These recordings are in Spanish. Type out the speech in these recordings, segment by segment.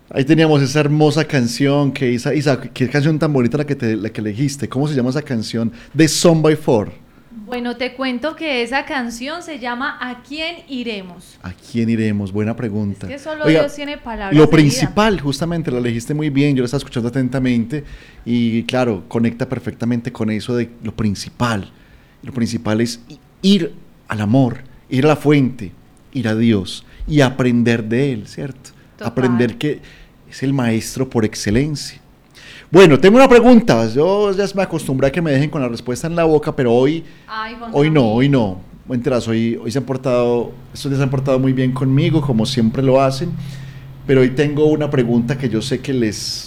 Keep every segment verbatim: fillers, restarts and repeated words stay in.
Ahí teníamos esa hermosa canción que Isa, Isa, qué canción tan bonita la que te, la que elegiste. ¿Cómo se llama esa canción? De Son by Four. Bueno, te cuento que esa canción se llama ¿A quién iremos? ¿A quién iremos? Buena pregunta. Es que solo Oiga, Dios tiene palabras lo de principal, vida. justamente, lo elegiste muy bien, yo lo estaba escuchando atentamente y claro, conecta perfectamente con eso de lo principal. Lo principal es ir al amor, ir a la fuente, ir a Dios y aprender de Él, ¿cierto? Total. Aprender que es el maestro por excelencia. Bueno, tengo una pregunta. Yo ya me acostumbré a que me dejen con la respuesta en la boca, pero hoy, Ay, Juan hoy no, Camilo. hoy no. Enteras, hoy, hoy se han portado, estos días se han portado muy bien conmigo, como siempre lo hacen, pero hoy tengo una pregunta que yo sé que les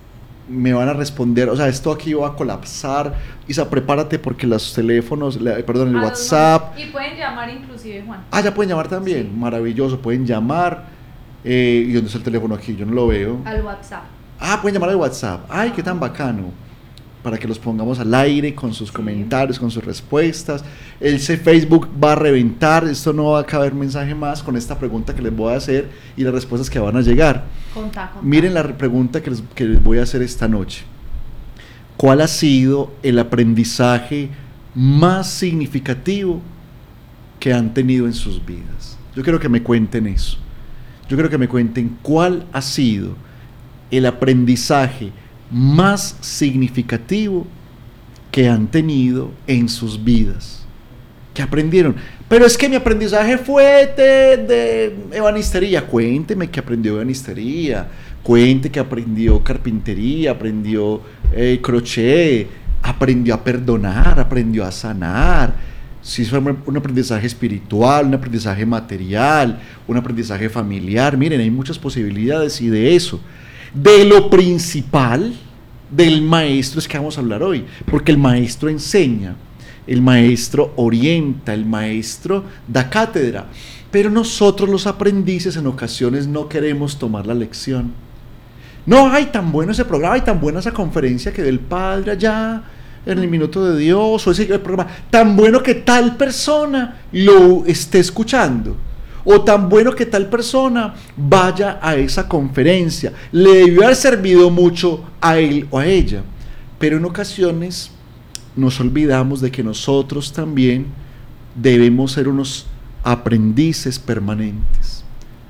me van a responder. O sea, esto aquí va a colapsar. Isa, prepárate porque los teléfonos, la- perdón, el A los WhatsApp. números. Y pueden llamar inclusive, Juan. Ah, ya pueden llamar también. Sí. Maravilloso, pueden llamar. Eh, ¿Y dónde está el teléfono aquí? Yo no lo veo. Al WhatsApp. Ah, pueden llamar al WhatsApp. Ay, qué tan bacano. Para que los pongamos al aire con sus Sí. comentarios, con sus respuestas. Ese Facebook va a reventar. Esto no va a caber mensaje más con esta pregunta que les voy a hacer y las respuestas que van a llegar. Contá, contá. Miren la re- pregunta que les, que les voy a hacer esta noche. ¿Cuál ha sido el aprendizaje más significativo que han tenido en sus vidas? Yo quiero que me cuenten eso. Yo quiero que me cuenten cuál ha sido el aprendizaje más significativo que han tenido en sus vidas. ¿Qué aprendieron? Pero es que mi aprendizaje fue de, de ebanistería. Cuénteme qué aprendió de ebanistería. Cuente que aprendió carpintería, aprendió eh, crochet, aprendió a perdonar, aprendió a sanar. Si fue un un aprendizaje espiritual, un aprendizaje material, un aprendizaje familiar. Miren, hay muchas posibilidades y de eso. De lo principal del maestro es que vamos a hablar hoy, porque el maestro enseña, el maestro orienta, el maestro da cátedra, pero nosotros los aprendices en ocasiones no queremos tomar la lección. No, ay, tan bueno ese programa, ay, tan buena esa conferencia que del Padre allá en el Minuto de Dios, o ese programa, tan bueno que tal persona lo esté escuchando, o tan bueno que tal persona vaya a esa conferencia, le debió haber servido mucho a él o a ella, pero en ocasiones nos olvidamos de que nosotros también debemos ser unos aprendices permanentes,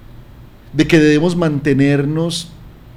de que debemos mantenernos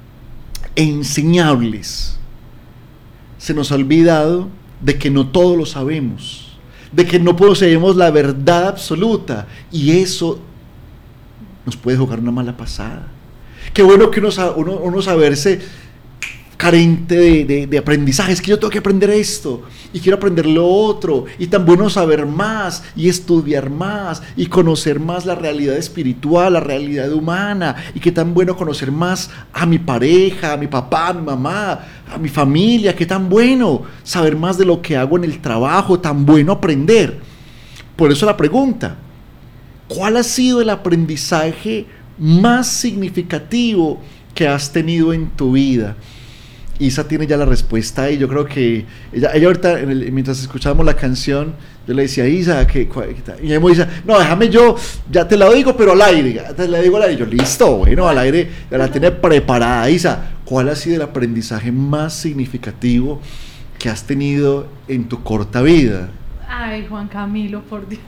enseñables. Se nos ha olvidado de que no todo lo sabemos, de que no poseemos la verdad absoluta, y eso nos puede jugar una mala pasada. Qué bueno que uno, uno, uno saberse carente de, de, de aprendizaje. Es que yo tengo que aprender esto y quiero aprender lo otro, y tan bueno saber más y estudiar más y conocer más la realidad espiritual, la realidad humana, y qué tan bueno conocer más a mi pareja, a mi papá, a mi mamá, a mi familia. Qué tan bueno saber más de lo que hago en el trabajo, tan bueno aprender. Por eso la pregunta: ¿cuál ha sido el aprendizaje más significativo que has tenido en tu vida? Isa tiene ya la respuesta ahí. Yo creo que ella, ella ahorita, en el, mientras escuchábamos la canción, yo le decía a Isa, que, y ella me dice, no, déjame yo, ya te la digo, pero al aire, ya te la digo al aire. Yo, listo, bueno, al aire, ya la tiene preparada. Isa, ¿cuál ha sido el aprendizaje más significativo que has tenido en tu corta vida? Ay, Juan Camilo, por Dios.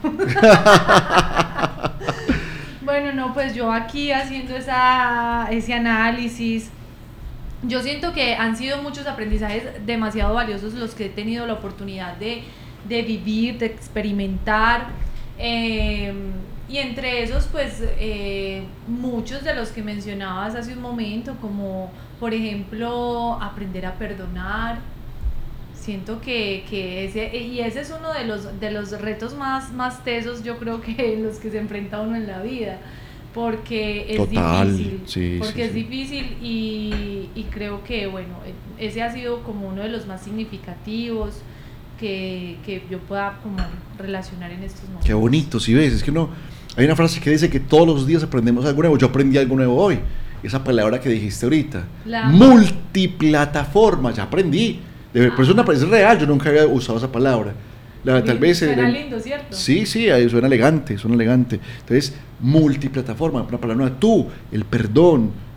Bueno, no, pues yo aquí haciendo esa, ese análisis, yo siento que han sido muchos aprendizajes demasiado valiosos los que he tenido la oportunidad de, de vivir, de experimentar, eh, y entre esos pues eh, muchos de los que mencionabas hace un momento, como por ejemplo aprender a perdonar. Siento que, que ese, y ese es uno de los, de los retos más, más tesos, yo creo, que en los que se enfrenta uno en la vida, porque es Total, difícil, sí, porque sí, es sí. difícil y, y creo que, bueno, ese ha sido como uno de los más significativos que, que yo pueda como relacionar en estos momentos. Qué bonito, si ves, es que no, hay una frase que dice que todos los días aprendemos algo nuevo. Yo aprendí algo nuevo hoy, esa palabra que dijiste ahorita, La- multiplataforma, ya aprendí. De, por eso es una es real, yo nunca había usado esa palabra. La, tal vez Suena eh, lindo, ¿cierto? Sí, sí, ahí suena elegante, suena elegante. Entonces, multiplataforma, una palabra nueva. Tú, el perdón,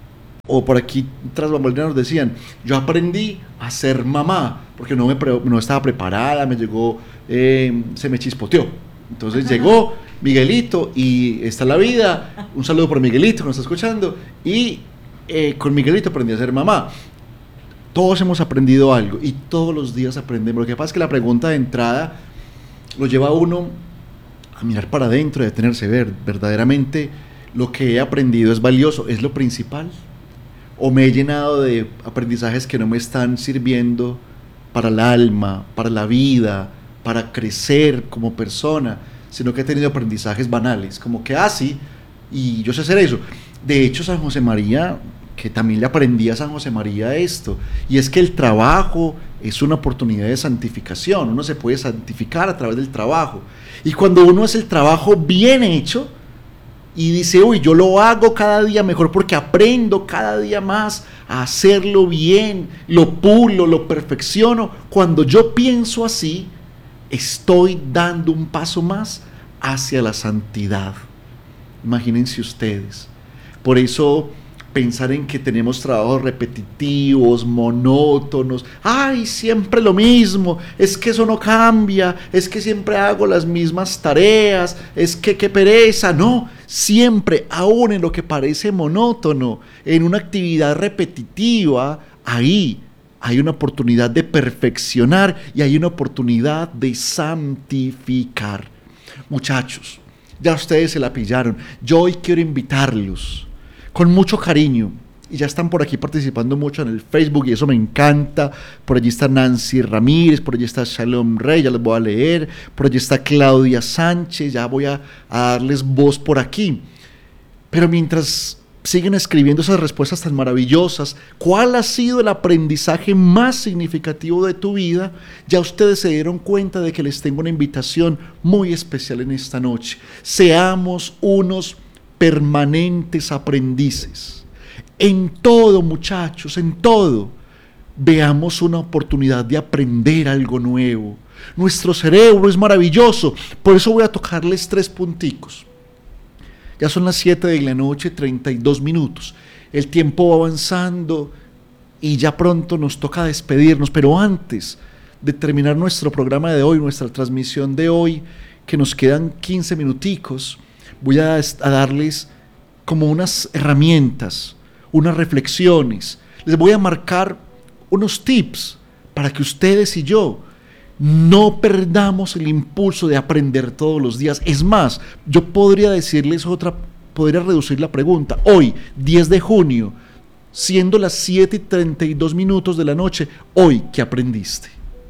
o por aquí tras bambalinas nos decían, yo aprendí a ser mamá, porque no, me pre- no estaba preparada, me llegó, eh, se me chispoteó. Entonces Ajá. llegó Miguelito y está la vida, un saludo por Miguelito que nos está escuchando, y eh, con Miguelito aprendí a ser mamá. Todos hemos aprendido algo y todos los días aprendemos. Lo que pasa es que la pregunta de entrada lo lleva a uno a mirar para adentro y a detenerse, ver verdaderamente lo que he aprendido es valioso, es lo principal, o me he llenado de aprendizajes que no me están sirviendo para el alma, para la vida, para crecer como persona, sino que he tenido aprendizajes banales, como que así, ah, y yo sé hacer eso. De hecho, San José María, que también le aprendí a San José María esto, y es que el trabajo es una oportunidad de santificación, uno se puede santificar a través del trabajo, y cuando uno hace el trabajo bien hecho, y dice, uy, yo lo hago cada día mejor porque aprendo cada día más a hacerlo bien, lo pulo, lo perfecciono, cuando yo pienso así, estoy dando un paso más hacia la santidad. Imagínense ustedes, por eso pensar en que tenemos trabajos repetitivos, monótonos, ay, siempre lo mismo, es que eso no cambia, es que siempre hago las mismas tareas, es que qué pereza, no, siempre, aún en lo que parece monótono, en una actividad repetitiva, ahí hay una oportunidad de perfeccionar y hay una oportunidad de santificar. Muchachos, ya ustedes se la pillaron, yo hoy quiero invitarlos con mucho cariño, y ya están por aquí participando mucho en el Facebook y eso me encanta. Por allí está Nancy Ramírez, por allí está Shalom Rey, ya les voy a leer, por allí está Claudia Sánchez, ya voy a, a darles voz por aquí. Pero mientras siguen escribiendo esas respuestas tan maravillosas, ¿cuál ha sido el aprendizaje más significativo de tu vida? Ya ustedes se dieron cuenta de que les tengo una invitación muy especial en esta noche. Seamos unos permanentes aprendices. En todo, muchachos, en todo, veamos una oportunidad de aprender algo nuevo. Nuestro cerebro es maravilloso, por eso voy a tocarles tres punticos. Ya son las siete de la noche, treinta y dos minutos. El tiempo va avanzando y ya pronto nos toca despedirnos, pero antes de terminar nuestro programa de hoy, nuestra transmisión de hoy, que nos quedan quince minuticos, voy a, a darles como unas herramientas, unas reflexiones, les voy a marcar unos tips para que ustedes y yo no perdamos el impulso de aprender todos los días. Es más, yo podría decirles otra, podría reducir la pregunta. Hoy, diez de junio, siendo las siete y treinta y dos minutos de la noche, hoy, ¿qué aprendiste?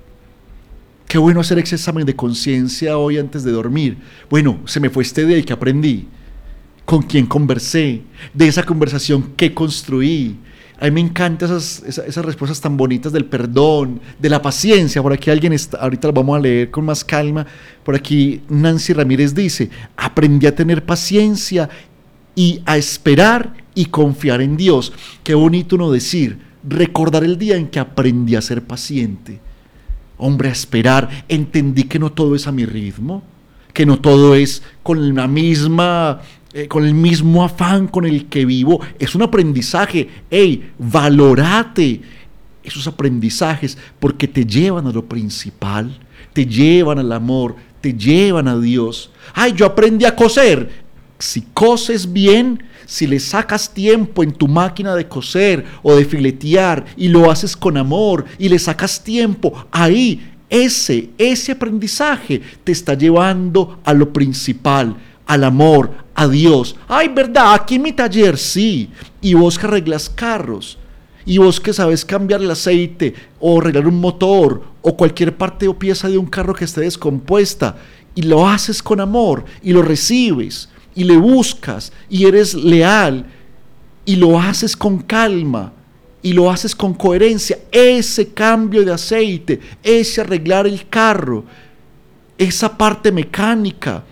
Qué bueno hacer ese examen de conciencia hoy antes de dormir. Bueno, se me fue este día y ¿qué aprendí? ¿Con quién conversé? De esa conversación, ¿qué construí? A mí me encantan esas, esas, esas respuestas tan bonitas del perdón, de la paciencia. Por aquí alguien está, ahorita lo vamos a leer con más calma. Por aquí Nancy Ramírez dice, aprendí a tener paciencia y a esperar y confiar en Dios. Qué bonito uno decir, recordar el día en que aprendí a ser paciente. Hombre, a esperar, entendí que no todo es a mi ritmo, que no todo es con la misma, eh, con el mismo afán con el que vivo. Es un aprendizaje. Ey, valórate esos aprendizajes porque te llevan a lo principal, te llevan al amor, te llevan a Dios. Ay, yo aprendí a coser. Si coses bien, si le sacas tiempo en tu máquina de coser o de filetear y lo haces con amor y le sacas tiempo, ahí ese, ese aprendizaje te está llevando a lo principal, al amor, a Dios. Ay, ¿verdad? Aquí en mi taller, sí. Y vos que arreglas carros, y vos que sabes cambiar el aceite o arreglar un motor o cualquier parte o pieza de un carro que esté descompuesta, y lo haces con amor y lo recibes y le buscas y eres leal y lo haces con calma y lo haces con coherencia, ese cambio de aceite, ese arreglar el carro, esa parte mecánica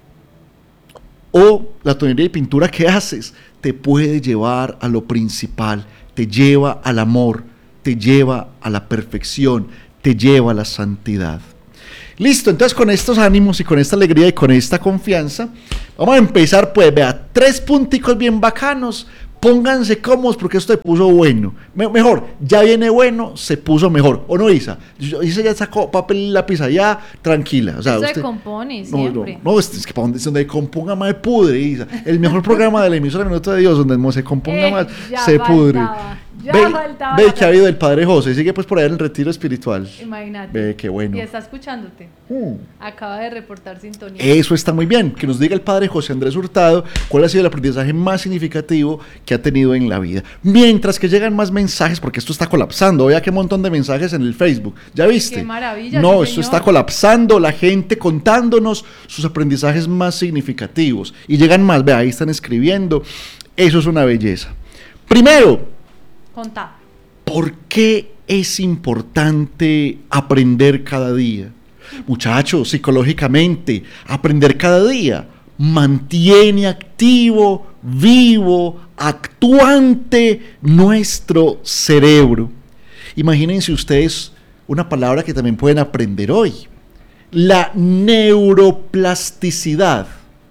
o la tonería y pintura que haces, te puede llevar a lo principal, te lleva al amor, te lleva a la perfección, te lleva a la santidad. Listo, entonces con estos ánimos y con esta alegría y con esta confianza, vamos a empezar, pues, vea, tres punticos bien bacanos pónganse cómodos porque esto se puso bueno. Me- mejor, ya viene bueno, se puso mejor. ¿O no, Isa? Yo- Isa ya sacó papel y lápiz allá, tranquila. O sea, Eso usted, se compone no, siempre. no, no, es, es que para donde, donde componga más se pudre, Isa. El mejor programa de la emisora Minuto de Dios, donde no se componga Eh, más, ya se pudre. faltaba, ya Ve, faltaba ve la que ha habido el Padre José, sigue pues por allá en el retiro espiritual. Imagínate. Ve, qué bueno. Y está escuchándote. Mm. Acaba de reportar sintonía. Eso está muy bien, que nos diga el padre José Andrés Hurtado cuál ha sido el aprendizaje más significativo que ha tenido en la vida. Mientras que llegan más mensajes, porque esto está colapsando, vea qué montón de mensajes en el Facebook, ¿ya viste? Qué maravilla, No, sí, esto señor. está colapsando, la gente contándonos sus aprendizajes más significativos. Y llegan más, vea, ahí están escribiendo, eso es una belleza. Primero, Contá. ¿por qué es importante aprender cada día? Muchachos, psicológicamente, aprender cada día mantiene activo, vivo, actuante nuestro cerebro. Imagínense ustedes una palabra que también pueden aprender hoy: la neuroplasticidad.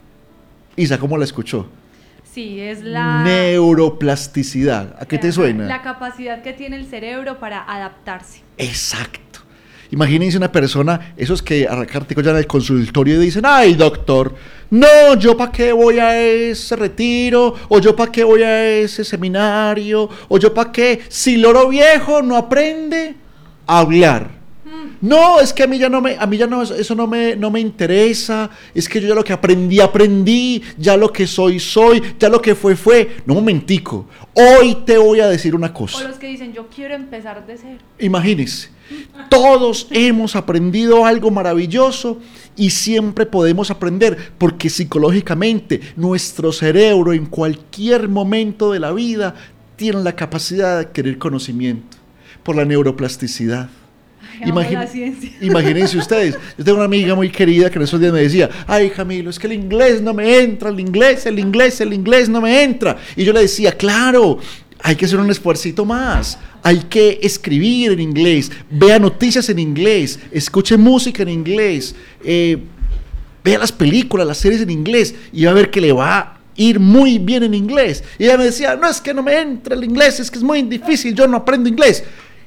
Isa, ¿cómo la escuchó? Sí, es la... Neuroplasticidad. ¿A qué te Ajá, suena? La capacidad que tiene el cerebro para adaptarse. Exacto. Imagínense una persona, esos que arrancarte ya en el consultorio y dicen, ay doctor, no, yo para qué voy a ese retiro, o yo para qué voy a ese seminario, o yo para qué, si loro viejo no aprende a hablar. No, es que a mí ya no me, a mí ya no, eso no me, no me interesa, es que yo ya lo que aprendí, aprendí, ya lo que soy, soy, ya lo que fue, fue. No, un momentico, hoy te voy a decir una cosa. O los que dicen, yo quiero empezar de cero. Imagínense, todos hemos aprendido algo maravilloso y siempre podemos aprender porque psicológicamente nuestro cerebro en cualquier momento de la vida tiene la capacidad de adquirir conocimiento por la neuroplasticidad. Ay, amo Imagin- la ciencia. Imagínense ustedes, yo tengo una amiga muy querida que en esos días me decía, ay Camilo, es que el inglés no me entra, el inglés, el inglés, el inglés no me entra. Y yo le decía, claro, hay que hacer un esfuercito más, hay que escribir en inglés, vea noticias en inglés, escuche música en inglés, eh, vea las películas, las series en inglés y va a ver que le va a ir muy bien en inglés. Y ella me decía, no, es que no me entra el inglés, es que es muy difícil, yo no aprendo inglés.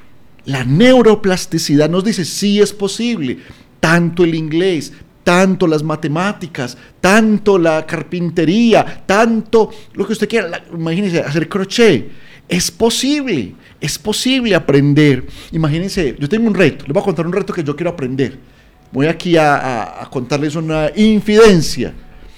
La neuroplasticidad nos dice, sí es posible, tanto el inglés, tanto las matemáticas, tanto la carpintería, tanto lo que usted quiera, la, imagínense, hacer crochet, es posible, es posible aprender. Imagínense, yo tengo un reto, les voy a contar un reto que yo quiero aprender. Voy aquí a, a, a contarles una infidencia.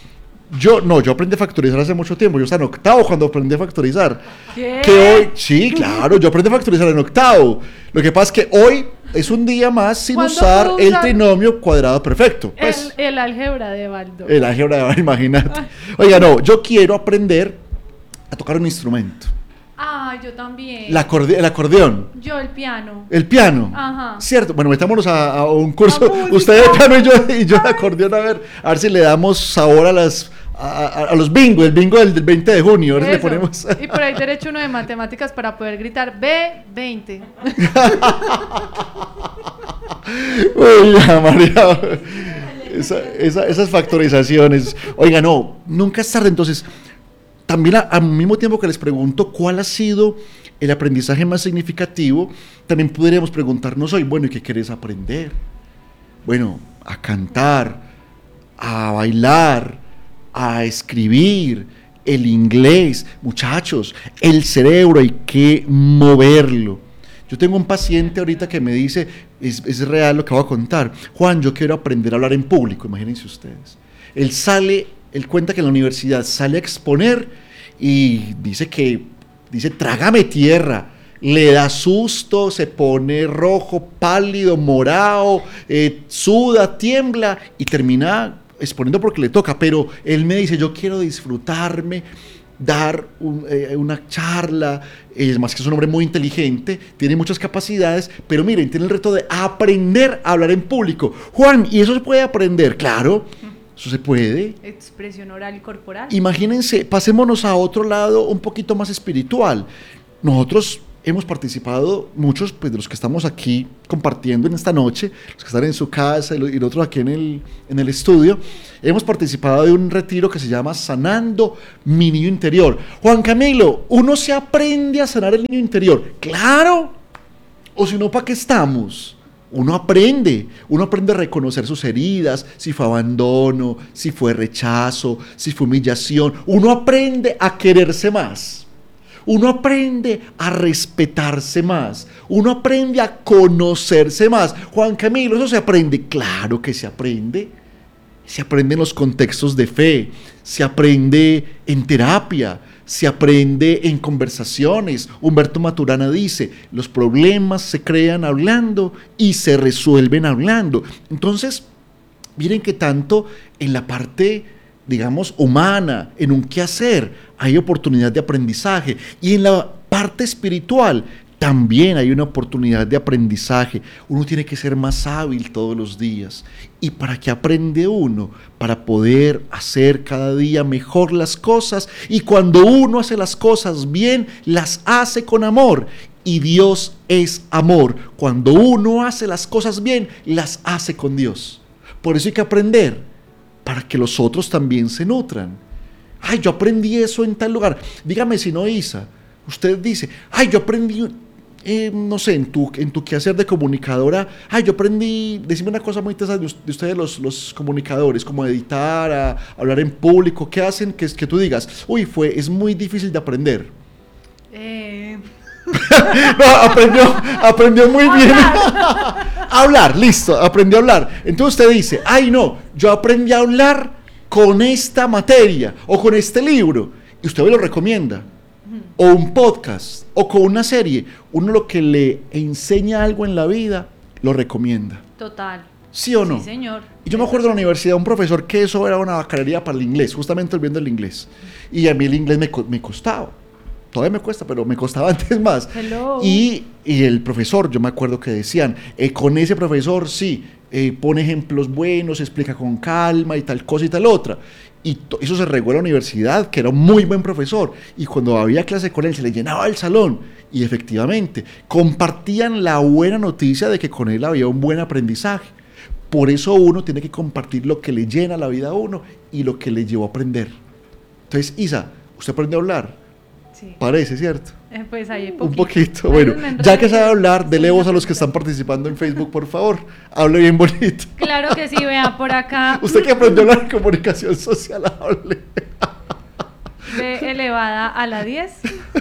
Yo, no, yo aprendí a factorizar hace mucho tiempo, yo estaba en octavo cuando aprendí a factorizar. ¿Qué? Que hoy, sí, claro, yo aprendí a factorizar en octavo. Lo que pasa es que hoy es un día más sin ¿Cuándo usar puedo el usar trinomio cuadrado perfecto. Pues, el, el álgebra de Baldor. el álgebra, imagínate. Oiga, no, yo quiero aprender a tocar un instrumento. Ah, yo también. La acorde- el acordeón. Yo el piano. El piano. Ajá. Cierto. Bueno, metámonos a, a un curso. A música. Usted de piano y yo, y yo de acordeón, a ver, a ver si le damos sabor a las a, a- a los bingos, el bingo del, del veinte de junio. A ver si le Eso. ponemos. Y por ahí derecho uno de matemáticas para poder gritar B veinte. Uy, ya, María. Esa- esa- esas factorizaciones. Oiga, no, nunca es tarde. Entonces, también a- al mismo tiempo que les pregunto cuál ha sido el aprendizaje más significativo, también podríamos preguntarnos hoy, bueno, ¿y qué querés aprender? Bueno, a cantar, a bailar, a escribir, el inglés. Muchachos, el cerebro hay que moverlo. Yo tengo un paciente ahorita que me dice, es, es real lo que voy a contar, Juan, yo quiero aprender a hablar en público, imagínense ustedes. Él sale, él cuenta que en la universidad sale a exponer y dice que, dice, trágame tierra, le da susto, se pone rojo, pálido, morado, eh, suda, tiembla y termina exponiendo porque le toca, pero él me dice, yo quiero disfrutarme, dar un, eh, una charla, es más que es un hombre muy inteligente, tiene muchas capacidades, pero miren, tiene el reto de aprender a hablar en público. Juan, ¿y eso se puede aprender? Claro, eso se puede. Expresión oral y corporal. Imagínense, pasémonos a otro lado un poquito más espiritual. Nosotros hemos participado, muchos pues, de los que estamos aquí compartiendo en esta noche, los que están en su casa y los otros aquí en el, en el estudio, hemos participado de un retiro que se llama Sanando mi Niño Interior. Juan Camilo, ¿uno se aprende a sanar el niño interior? ¡Claro! O si no, ¿para qué estamos? Uno aprende, uno aprende a reconocer sus heridas, si fue abandono, si fue rechazo, si fue humillación. Uno aprende a quererse más. Uno aprende a respetarse más. Uno aprende a conocerse más. Juan Camilo, ¿eso se aprende? Claro que se aprende. Se aprende en los contextos de fe, se aprende en terapia, se aprende en conversaciones. Humberto Maturana dice, los problemas se crean hablando y se resuelven hablando. Entonces, miren que tanto en la parte, digamos, humana, en un quehacer, hay oportunidad de aprendizaje. Y en la parte espiritual, también hay una oportunidad de aprendizaje. Uno tiene que ser más hábil todos los días. ¿Y para qué aprende uno? Para poder hacer cada día mejor las cosas. Y cuando uno hace las cosas bien, las hace con amor. Y Dios es amor. Cuando uno hace las cosas bien, las hace con Dios. Por eso hay que aprender, para que los otros también se nutran. Ay, yo aprendí eso en tal lugar. Dígame si no, Isa. Usted dice, ay, yo aprendí... Eh, no sé, en tu, en tu quehacer de comunicadora, ay, yo aprendí, decime una cosa muy interesante de ustedes los, los comunicadores, como editar, a, hablar en público, ¿qué hacen que, que tú digas, uy, fue, es muy difícil de aprender? Eh... no, aprendió, aprendió muy bien. Hablar, listo, aprendió a hablar. Entonces usted dice, ay, no, yo aprendí a hablar con esta materia, o con este libro, y usted me lo recomienda. O un podcast, o con una serie, uno lo que le enseña algo en la vida, lo recomienda. Total. ¿Sí o no? Sí, señor. Y yo me acuerdo de la universidad, un profesor que eso era una bacanería para el inglés, justamente olvidando el inglés. Y a mí el inglés me, me costaba. Todavía me cuesta, pero me costaba antes más. Hello. Y, y el profesor, yo me acuerdo que decían, eh, con ese profesor sí, eh, pone ejemplos buenos, explica con calma y tal cosa y tal otra. Y eso se regó en la universidad, que era un muy buen profesor, y cuando había clase con él se le llenaba el salón, y efectivamente compartían la buena noticia de que con él había un buen aprendizaje. Por eso uno tiene que compartir lo que le llena la vida a uno y lo que le llevó a aprender. Entonces, Isa, ¿usted aprendió a hablar? Sí. Parece, ¿cierto? Eh, pues ahí poquito. Un poquito, bueno, ya que sabe hablar, dele voz a los que están participando en Facebook, por favor, hable bien bonito. Claro que sí, vea, por acá. Usted que aprendió a hablar en comunicación social, hable. De elevada a la diez.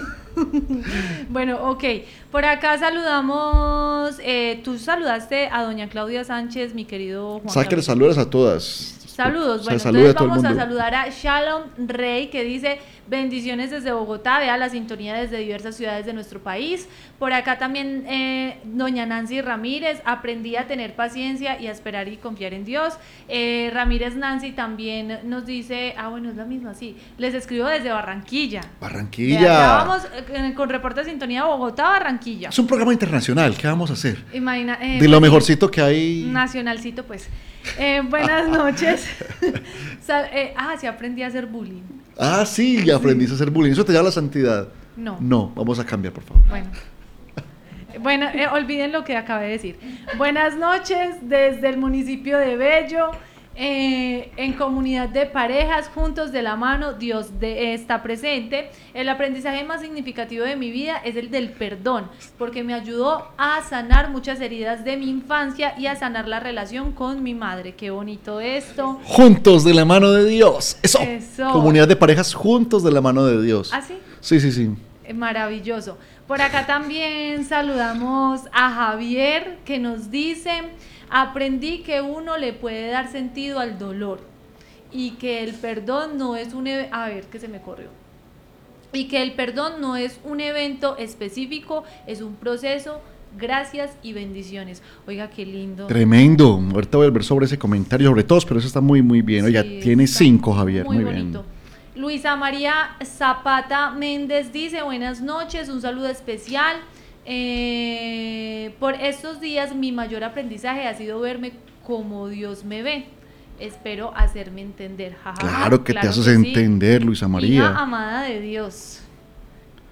Bueno, ok, por acá saludamos, eh, tú saludaste a doña Claudia Sánchez, mi querido Juan. Sáquenle saludos a todas. Saludos, bueno, saluda entonces vamos a mundo. saludar a Shalom Rey, que dice bendiciones desde Bogotá, vea la sintonía desde diversas ciudades de nuestro país. Por acá también eh, doña Nancy Ramírez, aprendí a tener paciencia y a esperar y confiar en Dios. eh, Ramírez Nancy también nos dice, ah bueno, es la misma, sí, les escribo desde Barranquilla. Barranquilla. Vea, ya vamos eh, con reporte de sintonía Bogotá, Barranquilla. Es un programa internacional, ¿qué vamos a hacer? Imagina, eh, de lo mejorcito que hay. Nacionalcito, pues. Eh, buenas noches. Sal, eh, ah, sí, aprendí a hacer bullying. Ah, sí, aprendiste a hacer bullying. ¿Eso te da la santidad? No. No, vamos a cambiar, por favor. Bueno. Bueno, eh, olviden lo que acabé de decir. Buenas noches desde el municipio de Bello. Eh, en comunidad de parejas, juntos de la mano, Dios de, eh, está presente. El aprendizaje más significativo de mi vida es el del perdón, porque me ayudó a sanar muchas heridas de mi infancia y a sanar la relación con mi madre. Qué bonito esto. Juntos de la mano de Dios. Eso. Eso. Comunidad de parejas juntos de la mano de Dios. ¿Ah, sí? Sí, sí, sí. Eh, Maravilloso. Por acá también saludamos a Javier, que nos dice: aprendí que uno le puede dar sentido al dolor y que el perdón no es un e- a ver que se me corrió y que el perdón no es un evento específico, es un proceso. Gracias y bendiciones. Oiga, qué lindo. Tremendo. Ahorita voy a volver sobre ese comentario, sobre todos, pero eso está muy, muy bien. Oiga, Sí, tiene está cinco, Javier. Muy, Muy, bonito. bien. Luisa María Zapata Méndez dice: buenas noches, un saludo especial. Eh, por estos días mi mayor aprendizaje ha sido verme como Dios me ve. Espero hacerme entender. Ja, ja, ja. Claro que Claro te haces que sí. entender, Luisa María. Hija amada de Dios.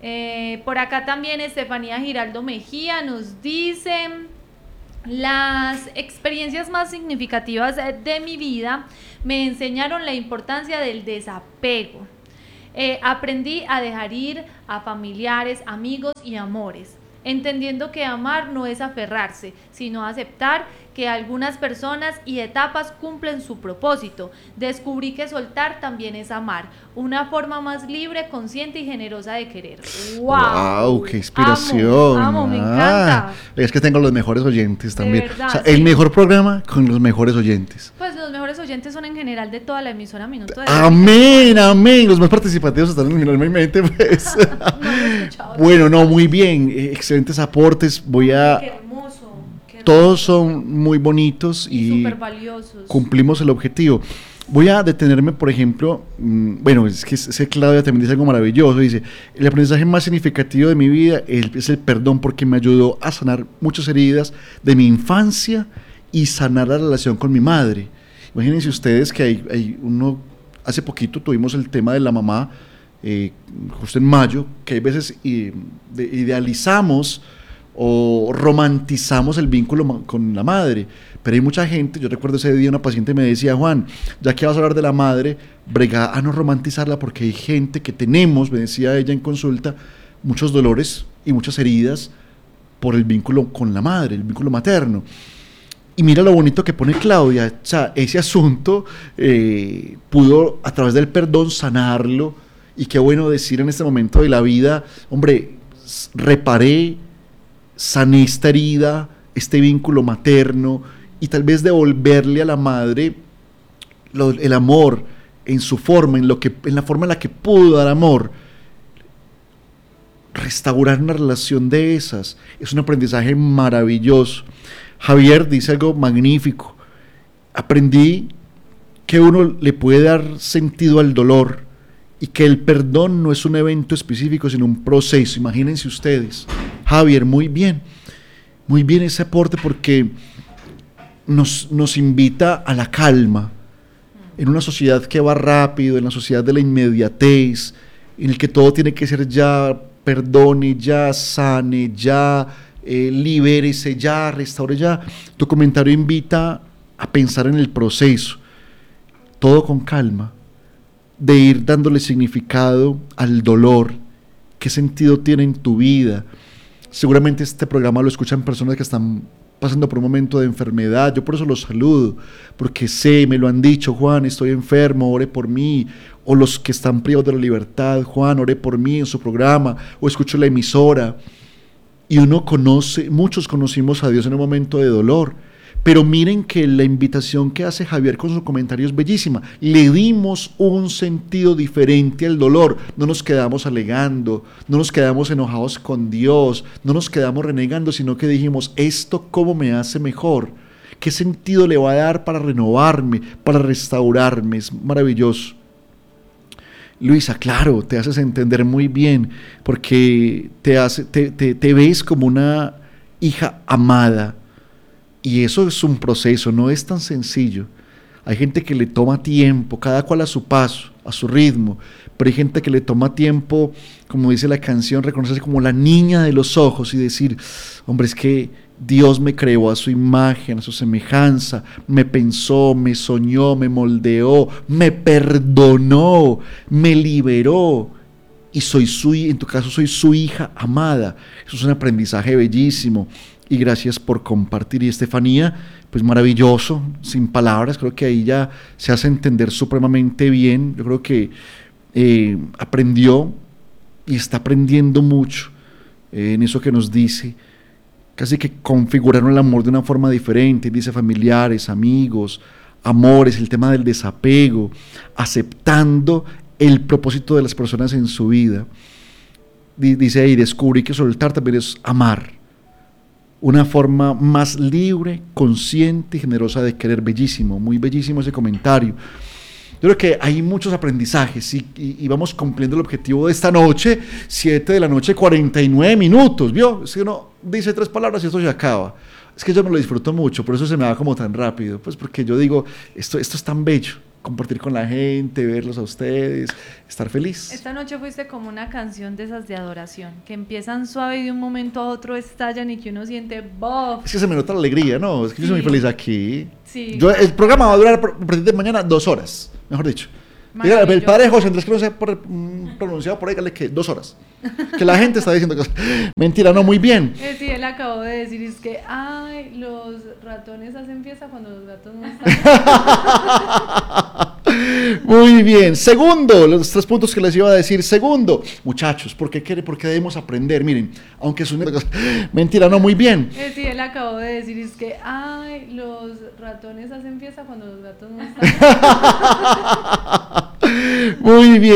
Eh, por acá también Estefanía Giraldo Mejía nos dice: las experiencias más significativas de mi vida me enseñaron la importancia del desapego. Eh, aprendí a dejar ir a familiares, amigos y amores, entendiendo que amar no es aferrarse, sino aceptar que algunas personas y etapas cumplen su propósito. Descubrí que soltar también es amar, una forma más libre, consciente y generosa de querer. ¡Wow! ¡Wow! ¡Qué inspiración! Amo, amo, me ah, encanta. Es que tengo los mejores oyentes también. Verdad, o sea, sí. El mejor programa con los mejores oyentes. Pues los mejores oyentes son en general de toda la emisora Minuto de Amén, amén. Los más participativos están generalmente, pues. no Bueno, no, muy bien. Eh, excelentes aportes. Voy a... Qué hermoso. Qué hermoso. Todos son muy bonitos y, y súper valiosos. Cumplimos el objetivo. Voy a detenerme, por ejemplo, mmm, bueno, es que ese Claudia también dice algo maravilloso. Dice: el aprendizaje más significativo de mi vida es, es el perdón, porque me ayudó a sanar muchas heridas de mi infancia y sanar la relación con mi madre. Imagínense ustedes que hay, hay uno, hace poquito tuvimos el tema de la mamá, eh, justo en mayo, que hay veces eh, de, idealizamos o romantizamos el vínculo ma- con la madre, pero hay mucha gente. Yo recuerdo ese día una paciente me decía: Juan, ya que vas a hablar de la madre, brega a no romantizarla, porque hay gente que tenemos, me decía ella en consulta, muchos dolores y muchas heridas por el vínculo con la madre, el vínculo materno. Y mira lo bonito que pone Claudia, o sea, ese asunto eh, pudo a través del perdón sanarlo, y qué bueno decir en este momento de la vida: hombre, reparé, sané esta herida, este vínculo materno, y tal vez devolverle a la madre lo, el amor en su forma, en, lo que, en la forma en la que pudo dar amor. Restaurar una relación de esas es un aprendizaje maravilloso. Javier dice algo magnífico: aprendí que uno le puede dar sentido al dolor y que el perdón no es un evento específico, sino un proceso. Imagínense ustedes. Javier, muy bien, muy bien ese aporte, porque nos, nos invita a la calma en una sociedad que va rápido, en la sociedad de la inmediatez, en el que todo tiene que ser ya, perdone ya, sane ya, eh, libérese ya, restaure ya. Tu comentario invita a pensar en el proceso, todo con calma, de ir dándole significado al dolor. ¿Qué sentido tiene en tu vida? Seguramente este programa lo escuchan personas que están pasando por un momento de enfermedad. Yo por eso los saludo, porque sé, me lo han dicho: Juan, estoy enfermo, ore por mí. O los que están privados de la libertad: Juan, ore por mí en su programa. O escucho la emisora. Y uno conoce, muchos conocimos a Dios en un momento de dolor. Pero miren que la invitación que hace Javier con su comentario es bellísima. Le dimos un sentido diferente al dolor. No nos quedamos alegando, no nos quedamos enojados con Dios, no nos quedamos renegando, sino que dijimos: ¿esto cómo me hace mejor? ¿Qué sentido le va a dar para renovarme, para restaurarme? Es maravilloso. Luisa, claro, te haces entender muy bien, porque te, hace, te, te, te ves como una hija amada. Y eso es un proceso, no es tan sencillo. Hay gente que le toma tiempo, cada cual a su paso, a su ritmo, pero hay gente que le toma tiempo, como dice la canción, reconocerse como la niña de los ojos y decir: hombre, es que Dios me creó a su imagen, a su semejanza, me pensó, me soñó, me moldeó, me perdonó, me liberó, y soy su, en tu caso soy su hija amada. Eso es un aprendizaje bellísimo. Y gracias por compartir. Y Estefanía, pues maravilloso, sin palabras, creo que ahí ya se hace entender supremamente bien. Yo creo que eh, aprendió y está aprendiendo mucho eh, en eso que nos dice. Casi que configuraron el amor de una forma diferente. Dice familiares, amigos, amores, el tema del desapego, aceptando el propósito de las personas en su vida. Dice ahí: descubrí que soltar también es amar. Una forma más libre, consciente y generosa de querer. Bellísimo, muy bellísimo ese comentario. Yo creo que hay muchos aprendizajes y, y, y vamos cumpliendo el objetivo de esta noche. Siete de la noche, cuarenta y nueve minutos, ¿vio? Es que uno dice tres palabras y esto se acaba. Es que yo me lo disfruto mucho, por eso se me va como tan rápido, pues porque yo digo, esto, esto es tan bello, compartir con la gente, verlos a ustedes, estar feliz. Esta noche fuiste como una canción de esas de adoración, que empiezan suave y de un momento a otro estallan y que uno siente ¡bof! Es que se me nota la alegría, ¿no? Es que sí. Yo soy muy feliz aquí. Sí. Yo, el programa va a durar a partir de mañana dos horas, mejor dicho. Diga, el padre José Andrés, que no se ha pronunciado por ahí, dígale que dos horas. Que la gente está diciendo cosas. Mentira, no, muy bien. Eh, sí, él acabó de decir, es que, ay, los ratones hacen fiesta cuando los gatos no están. Muy bien. Segundo, los tres puntos que les iba a decir. Segundo, muchachos, ¿por qué, quiere, por qué debemos aprender? Miren, aunque es una mentira, no, muy bien. Eh, sí, él acabó de decir, es que, ay, los ratones hacen fiesta cuando los gatos no están. Muy bien.